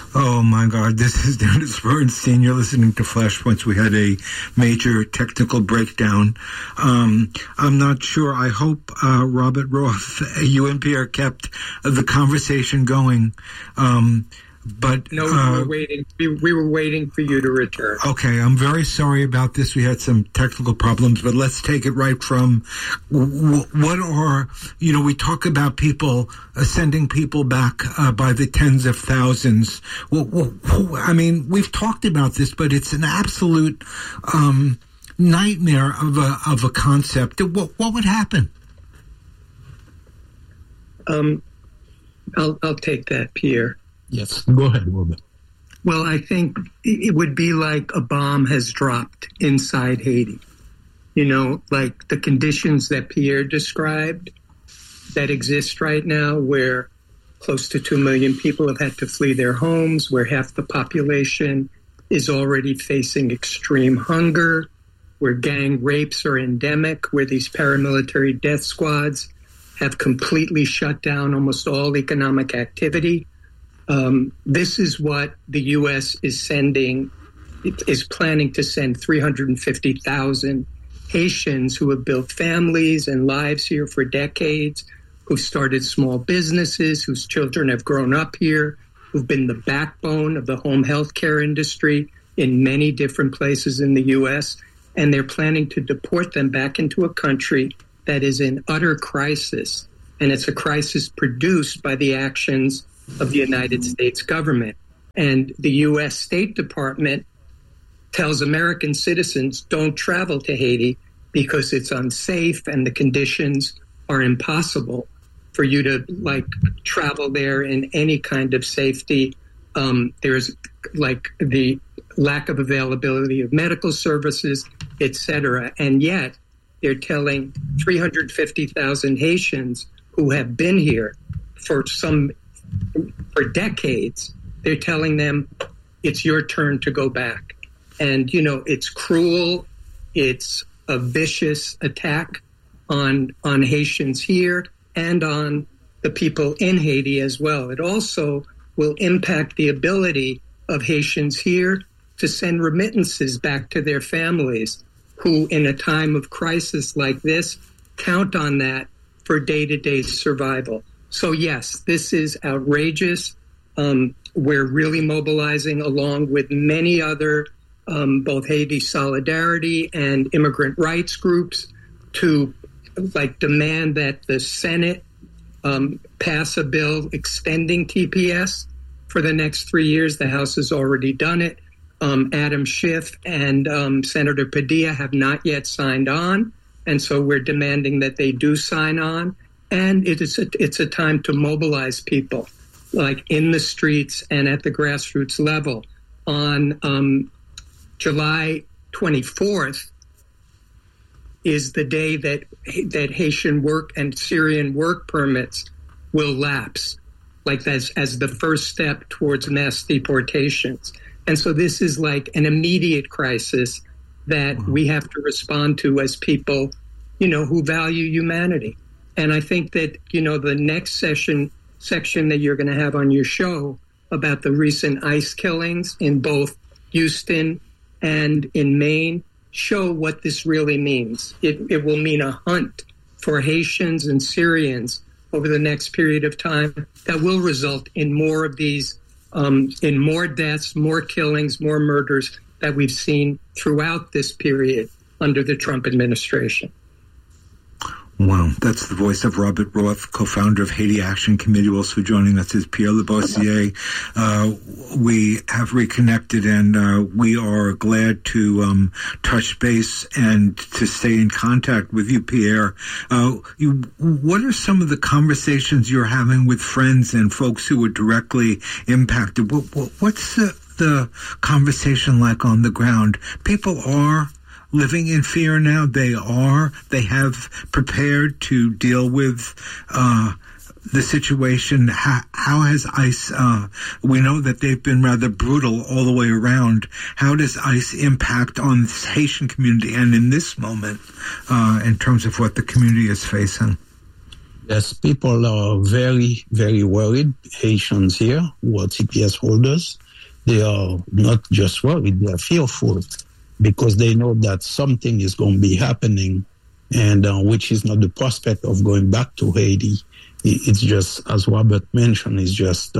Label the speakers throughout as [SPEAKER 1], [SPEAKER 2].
[SPEAKER 1] Oh my God, this is Dennis Bernstein. You're listening to Flashpoints. We had a major technical breakdown. I'm not sure. I hope, Robert Roth, you and Pierre kept the conversation going. But
[SPEAKER 2] no, we were waiting. We were waiting for you to return.
[SPEAKER 1] Okay, I'm very sorry about this. We had some technical problems, but let's take it right from what are, we talk about people sending people back by the tens of thousands. I mean, we've talked about this, but it's an absolute nightmare of a concept. What would happen?
[SPEAKER 2] I'll take that, Pierre.
[SPEAKER 3] Yes, go ahead, Robert.
[SPEAKER 2] Well, I think it would be like a bomb has dropped inside Haiti. Like the conditions that Pierre described that exist right now, where close to 2 million people have had to flee their homes, where half the population is already facing extreme hunger, where gang rapes are endemic, where these paramilitary death squads have completely shut down almost all economic activity. This is what the U.S. is planning to send 350,000 Haitians who have built families and lives here for decades, who've started small businesses, whose children have grown up here, who've been the backbone of the home health care industry in many different places in the U.S., and they're planning to deport them back into a country that is in utter crisis, and it's a crisis produced by the actions of the United States government. And the U.S. State Department tells American citizens don't travel to Haiti because it's unsafe and the conditions are impossible for you to travel there in any kind of safety. There's the lack of availability of medical services, etc. And yet they're telling 350,000 Haitians who have been here for decades, they're telling them it's your turn to go back. And, it's cruel. It's a vicious attack on Haitians here and on the people in Haiti as well. It also will impact the ability of Haitians here to send remittances back to their families, who in a time of crisis like this count on that for day-to-day survival. So yes, this is outrageous. We're really mobilizing along with many other, both Haiti Solidarity and immigrant rights groups, to demand that the Senate pass a bill extending TPS for the next 3 years. The House has already done it. Adam Schiff and Senator Padilla have not yet signed on, and so we're demanding that they do sign on. And it's a time to mobilize people, in the streets and at the grassroots level. On July 24th is the day that Haitian work and Syrian work permits will lapse, as the first step towards mass deportations. And so this is an immediate crisis that we have to respond to as people, who value humanity. And I think that, the next section that you're going to have on your show about the recent ICE killings in both Houston and in Maine show what this really means. It will mean a hunt for Haitians and Syrians over the next period of time that will result in more of these, in more deaths, more killings, more murders that we've seen throughout this period under the Trump administration.
[SPEAKER 1] Wow, that's the voice of Robert Roth, co-founder of Haiti Action Committee. Also joining us is Pierre Lebossiere. We have reconnected, and we are glad to touch base and to stay in contact with you, Pierre. What are some of the conversations you're having with friends and folks who were directly impacted? What's the conversation like on the ground? People are living in fear now. They have prepared to deal with the situation. How has ICE, we know that they've been rather brutal all the way around. How does ICE impact on the Haitian community and in this moment in terms of what the community is facing?
[SPEAKER 3] Yes, people are very, very worried. Haitians here who are TPS holders, they are not just worried, they are fearful because they know that something is going to be happening, and which is not the prospect of going back to Haiti. It's just, as Robert mentioned, it's just,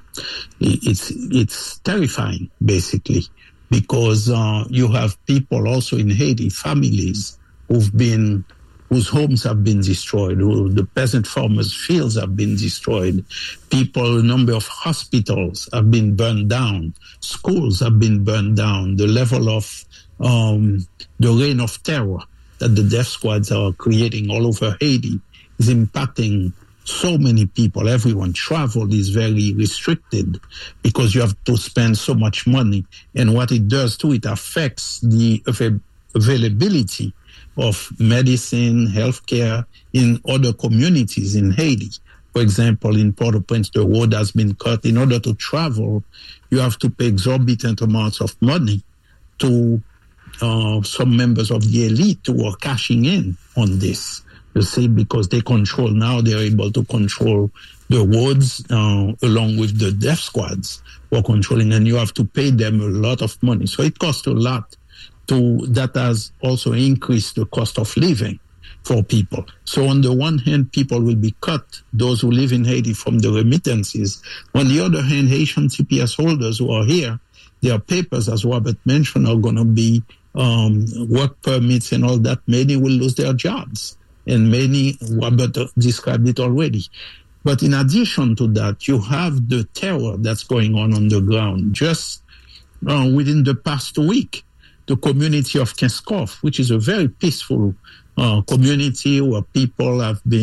[SPEAKER 3] it's terrifying, basically, because you have people also in Haiti, families whose homes have been destroyed, the peasant farmers' fields have been destroyed. A number of hospitals have been burned down. Schools have been burned down. The level of the reign of terror that the death squads are creating all over Haiti is impacting so many people. Everyone. Travel is very restricted because you have to spend so much money. And what it does too, it affects the availability of medicine, healthcare in other communities in Haiti. For example, in Port-au-Prince, the road has been cut. In order to travel, you have to pay exorbitant amounts of money to some members of the elite who are cashing in on this. You see, because they're able to control the roads along with the death squads who are controlling, and you have to pay them a lot of money. So it costs a lot. That has also increased the cost of living for people. So on the one hand, people will be cut, those who live in Haiti, from the remittances. On the other hand, Haitian CPS holders who are here, their papers, as Robert mentioned, are going to be work permits and all that. Many will lose their jobs, and many, Robert described it already. But in addition to that, you have the terror that's going on the ground. Just within the past week, the community of Kinskov, which is a very peaceful community where people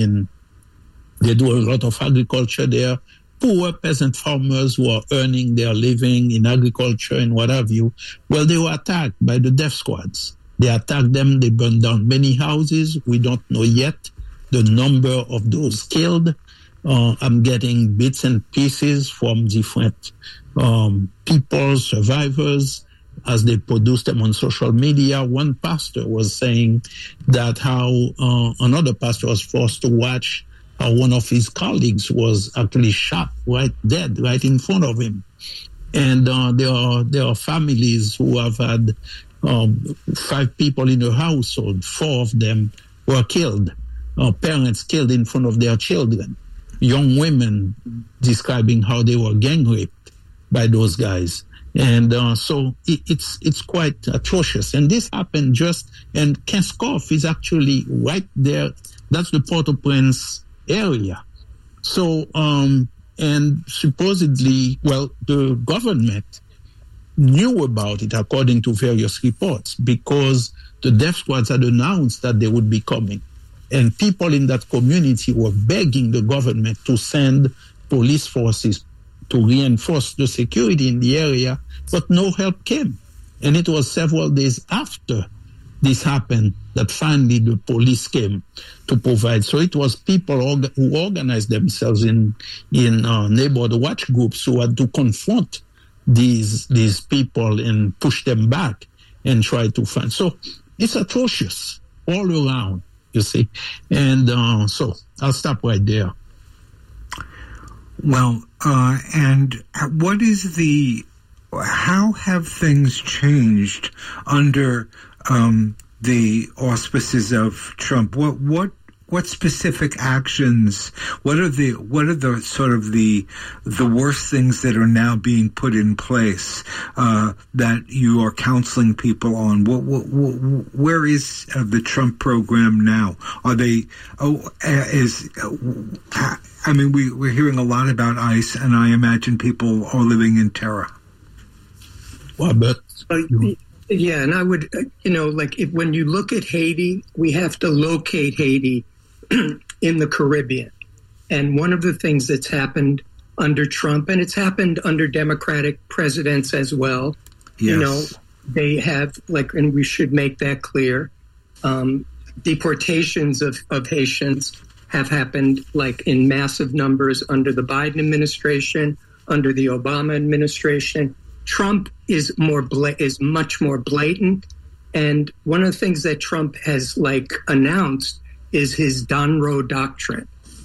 [SPEAKER 3] they do a lot of agriculture there, poor peasant farmers who are earning their living in agriculture and what have you. Well, they were attacked by the death squads. They attacked them, they burned down many houses. We don't know yet the number of those killed. I'm getting bits and pieces from different people, survivors, as they produce them on social media. One pastor was saying that how another pastor was forced to watch how one of his colleagues was actually shot dead right in front of him. And there are families who have had 5 people in a household. 4 of them were killed, parents killed in front of their children, young women describing how they were gang raped by those guys. And so it's quite atrocious. And this happened and Kinskov is actually right there. That's the Port-au-Prince area. So, and supposedly, the government knew about it according to various reports because the death squads had announced that they would be coming. And people in that community were begging the government to send police forces to reinforce the security in the area, but no help came. And it was several days after this happened that finally the police came to provide. So it was people who organized themselves in neighborhood watch groups who had to confront these people and push them back and try to find. So it's atrocious all around, you see. And so I'll stop right there.
[SPEAKER 1] Well, and how have things changed under the auspices of Trump? What specific actions? What are the sort of the worst things that are now being put in place that you are counseling people on? Where is the Trump program now? Are they? I mean, we're hearing a lot about ICE, and I imagine people are living in terror.
[SPEAKER 3] Well, but
[SPEAKER 2] yeah, and I would, when you look at Haiti, we have to locate Haiti in the Caribbean. And one of the things that's happened under Trump, and it's happened under Democratic presidents as well,
[SPEAKER 1] yes.
[SPEAKER 2] They have, and we should make that clear, deportations of Haitians have happened in massive numbers under the Biden administration, under the Obama administration. Trump is much more blatant. And one of the things that Trump has announced is his Donroe Doctrine.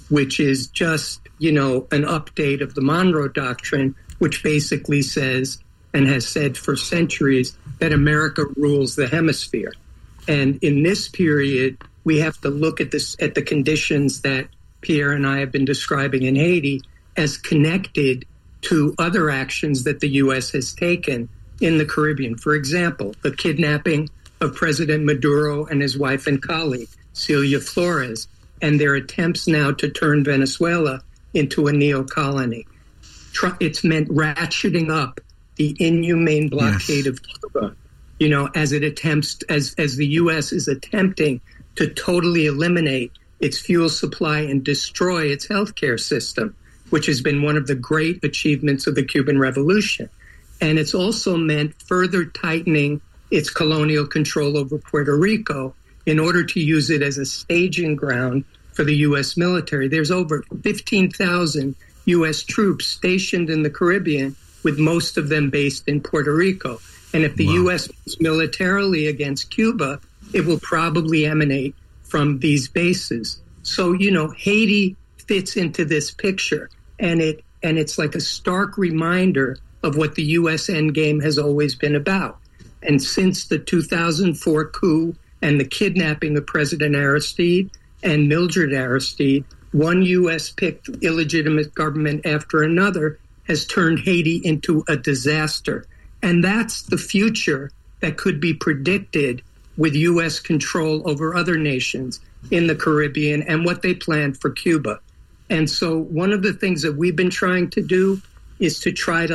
[SPEAKER 2] which is just, an update of the Monroe Doctrine, which basically says and has said for centuries that America rules the hemisphere. And in this period, we have to look at the conditions that Pierre and I have been describing in Haiti as connected to other actions that the U.S. has taken in the Caribbean. For example, the kidnapping of President Maduro and his wife and colleague, Celia Flores, and their attempts now to turn Venezuela into a neo-colony. It's meant ratcheting up the inhumane blockade of Cuba, as it attempts, as the U.S. is attempting to totally eliminate its fuel supply and destroy its healthcare system, which has been one of the great achievements of the Cuban Revolution. And it's also meant further tightening its colonial control over Puerto Rico in order to use it as a staging ground for the U.S. military. There's over 15,000 U.S. troops stationed in the Caribbean, with most of them based in Puerto Rico. And if the U.S. moves militarily against Cuba, it will probably emanate from these bases. So, Haiti fits into this picture, and it's like a stark reminder of what the U.S. endgame has always been about. And since the 2004 coup and the kidnapping of President Aristide and Mildred Aristide, one U.S.-picked illegitimate government after another has turned Haiti into a disaster. And that's the future that could be predicted with U.S. control over other nations in the Caribbean and what they planned for Cuba. And so one of the things that we've been trying to do is to try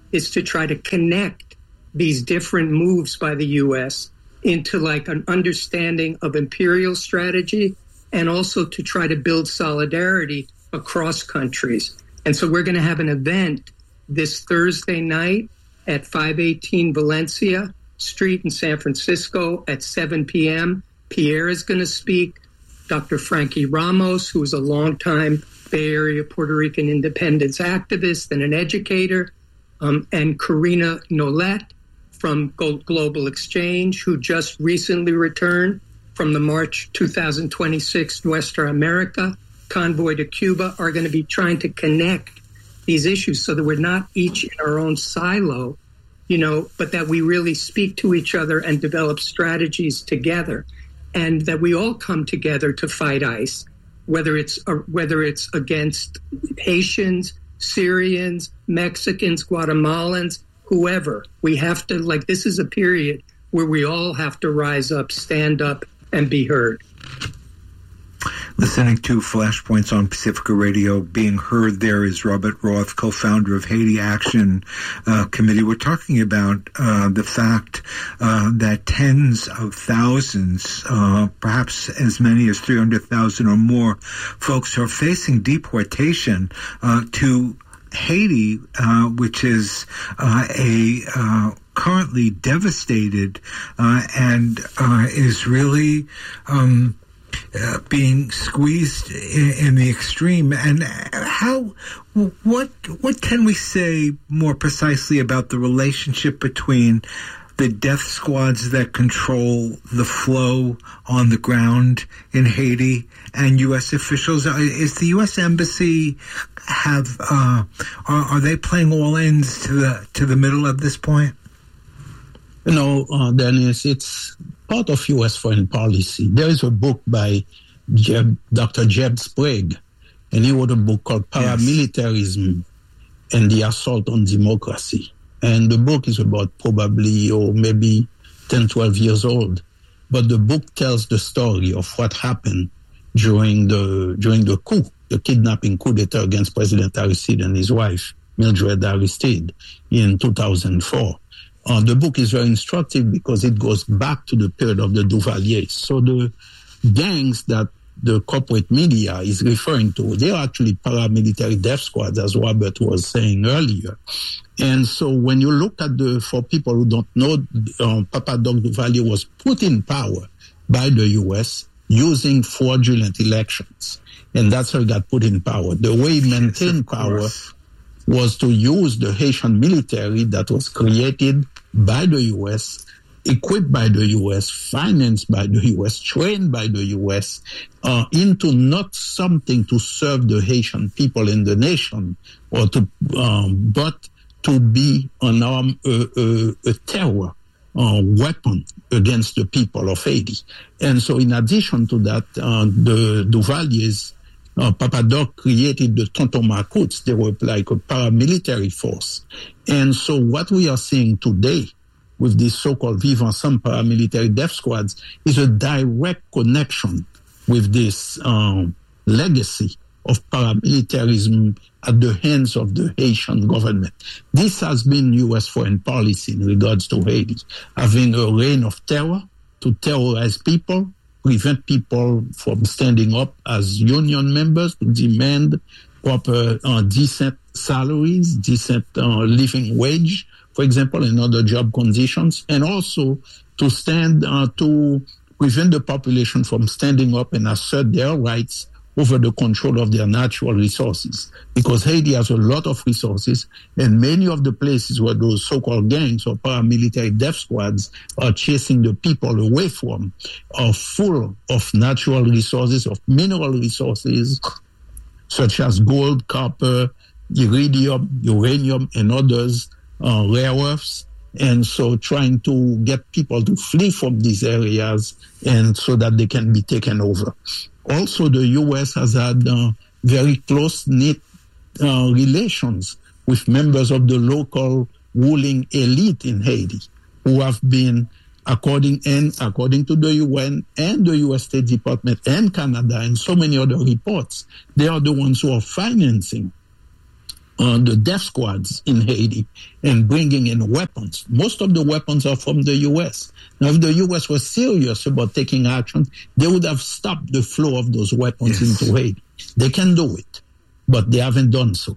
[SPEAKER 2] to connect these different moves by the U.S. into like an understanding of imperial strategy, and also to try to build solidarity across countries. And so we're going to have an event this Thursday night at 518 Valencia Street in San Francisco at 7 p.m. Pierre is going to speak. Dr. Frankie Ramos, who is a longtime Bay Area Puerto Rican independence activist and an educator, and Karina Nolet from Global Exchange, who just recently returned from the March 2026 Nuestra America convoy to Cuba, are going to be trying to connect these issues so that we're not each in our own silo, but that we really speak to each other and develop strategies together, and that we all come together to fight ICE, whether it's against Haitians, Syrians, Mexicans, Guatemalans, whoever. We have to, this is a period where we all have to rise up, stand up, and be heard.
[SPEAKER 1] Listening to Flashpoints on Pacifica Radio. Being heard there is Robert Roth, co-founder of Haiti Action Committee. We're talking about the fact that tens of thousands, perhaps as many as 300,000 or more, folks are facing deportation to Haiti, which is a currently devastated and is really being squeezed in the extreme. And what can we say more precisely about the relationship between the death squads that control the flow on the ground in Haiti and U.S. officials? Is the U.S. Embassy are they playing all ends to the middle at this point?
[SPEAKER 3] Dennis, it's part of U.S. foreign policy. There is a book by Dr. Jeb Sprague, and he wrote a book called Paramilitarism and the Assault on Democracy. And the book is about probably, or maybe 10, 12 years old. But the book tells the story of what happened during the coup, the kidnapping coup d'etat against President Aristide and his wife, Mildred Aristide, in 2004. The book is very instructive because it goes back to the period of the Duvaliers. So the gangs that the corporate media is referring to, they are actually paramilitary death squads, as Robert was saying earlier. And so when you look at for people who don't know, Papa Doc Duvalier was put in power by the U.S. using fraudulent elections. And that's how he got put in power. The way he maintained power was to use the Haitian military that was created by the U.S. equipped by the U.S., financed by the U.S., trained by the U.S., into not something to serve the Haitian people in the nation, or to, but to be a terror weapon against the people of Haiti. And so in addition to that, the Duvaliers, Papa Doc created the Tonton Macoutes. They were like a paramilitary force. And so what we are seeing today with these so-called Vivre Ensemble paramilitary death squads is a direct connection with this legacy of paramilitarism at the hands of the Haitian government. This has been U.S. foreign policy in regards to Haiti, having a reign of terror to terrorize people, prevent people from standing up as union members, to demand proper decent salaries, decent living wage, for example, and other job conditions, and also to stand to prevent the population from standing up and assert their rights over the control of their natural resources. Because Haiti has a lot of resources, and many of the places where those so-called gangs or paramilitary death squads are chasing the people away from are full of natural resources, of mineral resources, such as gold, copper, iridium, uranium, and others, rare earths. And so trying to get people to flee from these areas and so that they can be taken over. Also, the U.S. has had very close-knit relations with members of the local ruling elite in Haiti, who have been, according to the UN and the U.S. State Department and Canada and so many other reports, they are the ones who are financing the death squads in Haiti and bringing in weapons. Most of the weapons are from the U.S. Now, if the U.S. was serious about taking action, they would have stopped the flow of those weapons into Haiti. They can do it, but they haven't done so.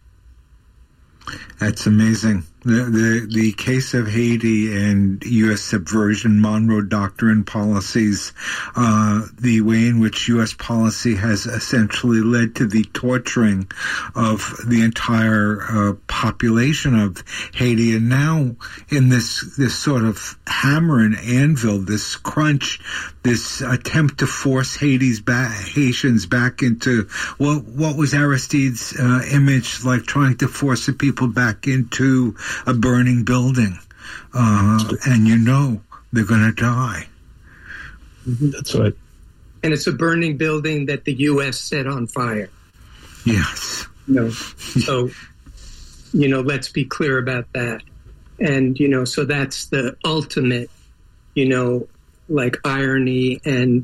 [SPEAKER 1] That's amazing. The case of Haiti and U.S. subversion, Monroe Doctrine policies, the way in which U.S. policy has essentially led to the torturing of the entire population of Haiti, and now in this sort of hammer and anvil, this crunch, this attempt to force Haitians back into what was Aristide's image, like trying to force the people back into a burning building, and they're going to die.
[SPEAKER 3] That's right.
[SPEAKER 2] And it's a burning building that the U.S. set on fire.
[SPEAKER 1] Yes.
[SPEAKER 2] So, let's be clear about that. And, so that's the ultimate, like irony. And,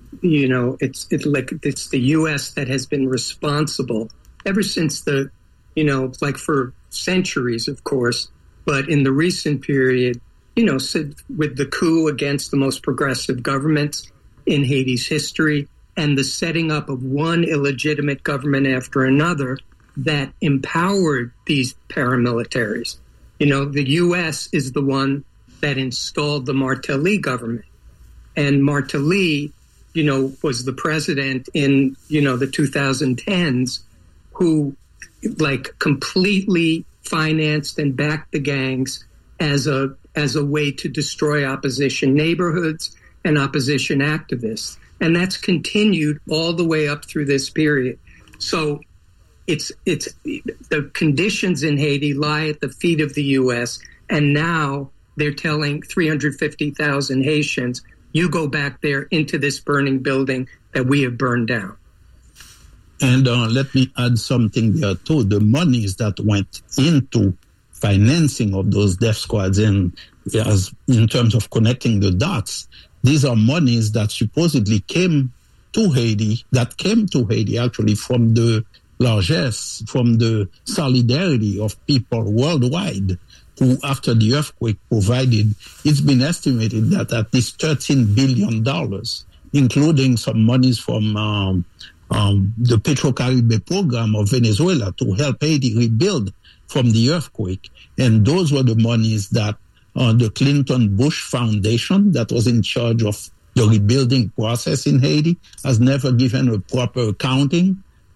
[SPEAKER 2] it's the U.S. that has been responsible ever since for centuries, of course, but in the recent period, with the coup against the most progressive governments in Haiti's history and the setting up of one illegitimate government after another that empowered these paramilitaries. The U.S. is the one that installed the Martelly government. And Martelly, was the president in, the 2010s who completely financed and backed the gangs as a way to destroy opposition neighborhoods and opposition activists. And that's continued all the way up through this period. So it's the conditions in Haiti lie at the feet of the U.S. And now they're telling 350,000 Haitians, you go back there into this burning building that we have burned down.
[SPEAKER 3] And let me add something there too. The monies that went into financing of those death squads, and as in terms of connecting the dots, these are monies that supposedly came to Haiti actually from the largesse, from the solidarity of people worldwide who, after the earthquake, provided, it's been estimated that at least $13 billion, including some monies from the Petrocaribe program of Venezuela to help Haiti rebuild from the earthquake. And those were the monies that the Clinton-Bush Foundation, that was in charge of the rebuilding process in Haiti, has never given a proper accounting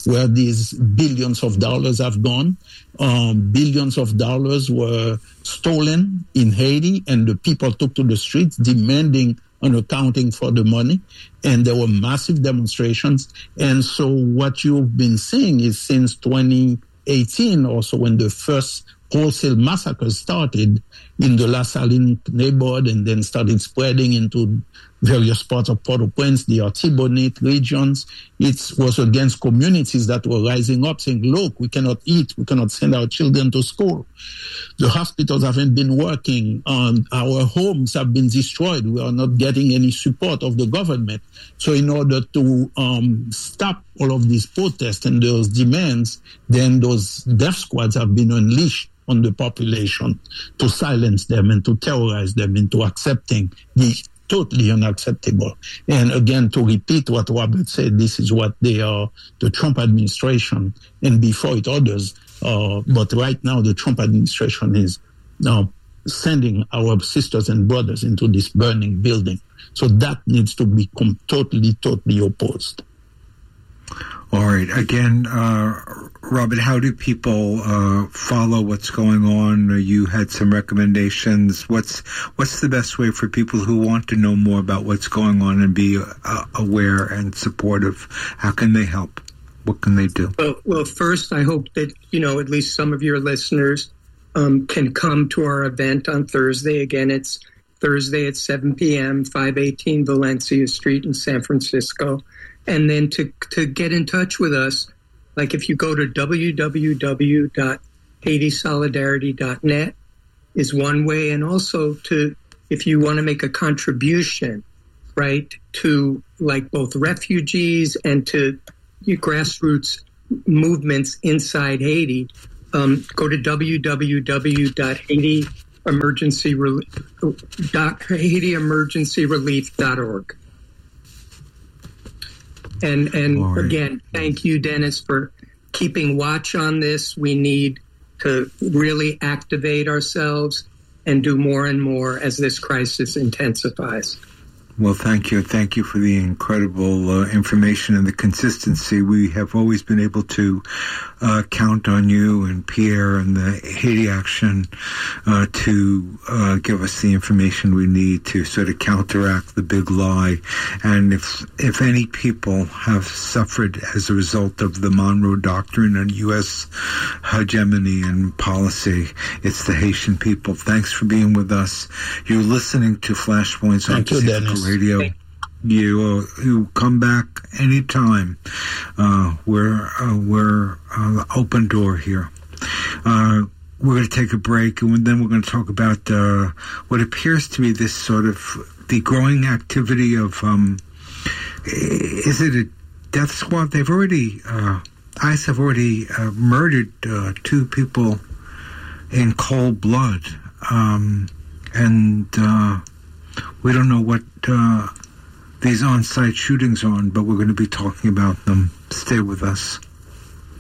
[SPEAKER 3] where these billions of dollars have gone. Billions of dollars were stolen in Haiti, and the people took to the streets demanding an accounting for the money, and there were massive demonstrations. And so what you've been seeing is since 2018, also when the first wholesale massacres started in the La Saline neighborhood and then started spreading into various parts of Port-au-Prince, the Artibonite regions. It was against communities that were rising up saying, look, we cannot eat, we cannot send our children to school. The hospitals haven't been working. Our homes have been destroyed. We are not getting any support of the government. So in order to stop all of these protests and those demands, then those death squads have been unleashed on the population to silence them and to terrorize them into accepting the totally unacceptable. And again, to repeat what Robert said, this is what they are, the Trump administration, and before it others. But right now, the Trump administration is now sending our sisters and brothers into this burning building. So that needs to be totally opposed.
[SPEAKER 1] All right. Again, Robert, how do people follow what's going on? You had some recommendations. What's the best way for people who want to know more about what's going on and be aware and supportive? How can they help? What can they do?
[SPEAKER 2] Well, first, I hope that, at least some of your listeners can come to our event on Thursday. Again, it's Thursday at 7 p.m., 518 Valencia Street in San Francisco. And then to get in touch with us, like if you go to www.HaitiSolidarity.net is one way. And also if you want to make a contribution, right, to like both refugees and to grassroots movements inside Haiti, go to HaitiEmergencyRelief.org. And right. Again, thank you, Dennis, for keeping watch on this. We need to really activate ourselves and do more and more as this crisis intensifies.
[SPEAKER 1] Well, thank you. Thank you for the incredible information and the consistency. We have always been able to count on you and Pierre and the Haiti Action to give us the information we need to sort of counteract the big lie. And if any people have suffered as a result of the Monroe Doctrine and U.S. hegemony and policy, it's the Haitian people. Thanks for being with us. You're listening to Flashpoints on Pacific Radio. You come back anytime. We're open door here. We're going to take a break, and then we're going to talk about what appears to be this sort of the growing activity of is it a death squad? They've already ICE have already murdered 2 people in cold blood, and we don't know what these on-site shootings are, but we're going to be talking about them. Stay with us.